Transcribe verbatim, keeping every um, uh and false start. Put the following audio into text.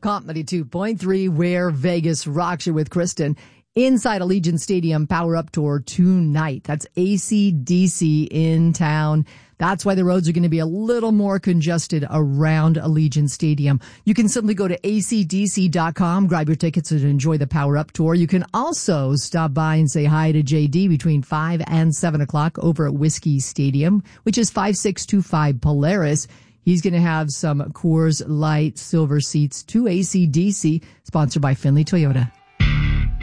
Comedy two point three, where Vegas rocks you with Kristen. Inside Allegiant Stadium Power Up Tour tonight. That's A C D C in town. That's why the roads are going to be a little more congested around Allegiant Stadium. You can simply go to A C D C dot com, grab your tickets and enjoy the Power Up Tour. You can also stop by and say hi to J D between five and seven o'clock over at Whiskey Stadium, which is five six two five Polaris. He's going to have some Coors Light Silver Seats to A C D C, sponsored by Finley Toyota.